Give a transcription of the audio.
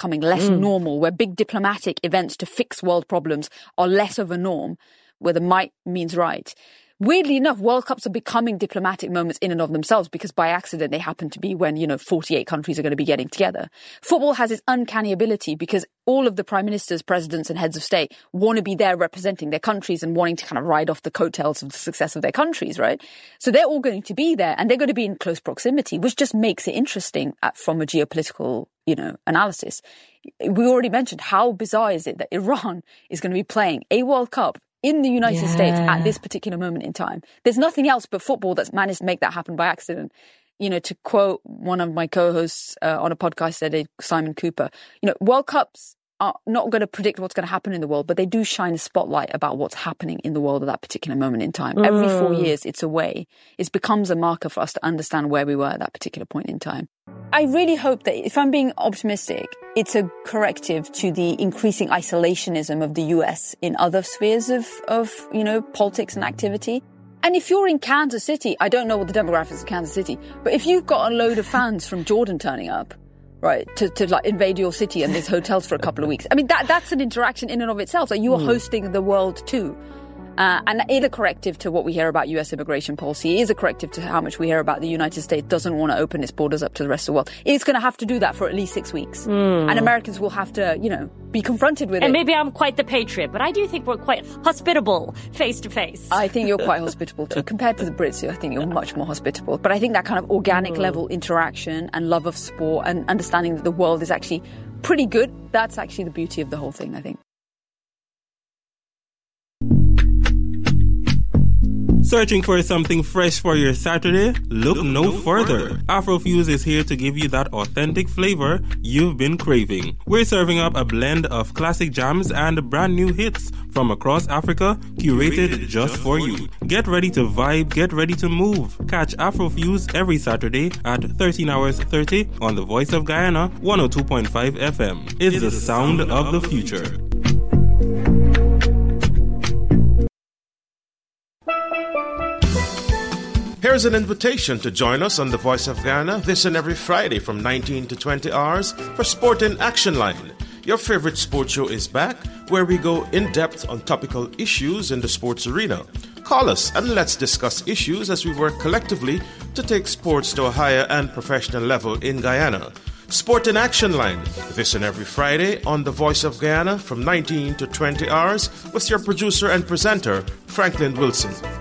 becoming less normal, where big diplomatic events to fix world problems are less of a norm, where the might means right. Weirdly enough, World Cups are becoming diplomatic moments in and of themselves because by accident they happen to be when, 48 countries are going to be getting together. Football has its uncanny ability because all of the prime ministers, presidents and heads of state want to be there representing their countries and wanting to kind of ride off the coattails of the success of their countries, right? So they're all going to be there and they're going to be in close proximity, which just makes it interesting from a geopolitical, analysis. We already mentioned how bizarre is it that Iran is going to be playing a World Cup in the United States at this particular moment in time. There's nothing else but football that's managed to make that happen by accident. To quote one of my co-hosts on a podcast today, Simon Cooper, World Cups are not going to predict what's going to happen in the world, but they do shine a spotlight about what's happening in the world at that particular moment in time. Every 4 years, it's a way. It becomes a marker for us to understand where we were at that particular point in time. I really hope that, if I'm being optimistic, it's a corrective to the increasing isolationism of the US in other spheres of politics and activity. And if you're in Kansas City, I don't know what the demographics of Kansas City, but if you've got a load of fans from Jordan turning up, right, to invade your city and there's hotels for a couple of weeks, I mean, that's an interaction in and of itself. Like, you are hosting the world too. And it is a corrective to what we hear about US immigration policy. It is a corrective to how much we hear about the United States doesn't want to open its borders up to the rest of the world. It's going to have to do that for at least 6 weeks. And Americans will have to, be confronted with it. And maybe I'm quite the patriot, but I do think we're quite hospitable face to face. I think you're quite hospitable too. Compared to the Brits, I think you're much more hospitable. But I think that kind of organic level interaction and love of sport and understanding that the world is actually pretty good, that's actually the beauty of the whole thing, I think. Searching for something fresh for your Saturday? Look no further. Afrofuse is here to give you that authentic flavor you've been craving. We're serving up a blend of classic jams and brand new hits from across Africa, curated just for you. Get ready to vibe, get ready to move. Catch Afrofuse every Saturday at 13 hours 30 on the Voice of Guyana, 102.5 FM. It's the sound of the future. Here's an invitation to join us on The Voice of Guyana this and every Friday from 19 to 20 hours for Sport in Action Line. Your favorite sports show is back, where we go in-depth on topical issues in the sports arena. Call us and let's discuss issues as we work collectively to take sports to a higher and professional level in Guyana. Sport in Action Line, this and every Friday on The Voice of Guyana from 19 to 20 hours with your producer and presenter, Franklin Wilson.